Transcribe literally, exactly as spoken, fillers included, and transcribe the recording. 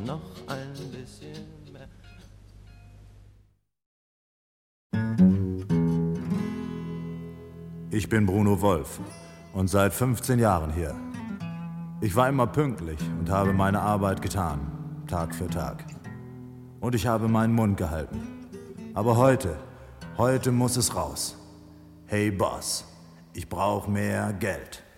Noch ein bisschen mehr. Ich bin Bruno Wolf und seit fünfzehn Jahren hier. Ich war immer pünktlich und habe meine Arbeit getan, Tag für Tag. Und ich habe meinen Mund gehalten. Aber heute, heute muss es raus. Hey Boss, ich brauche mehr Geld.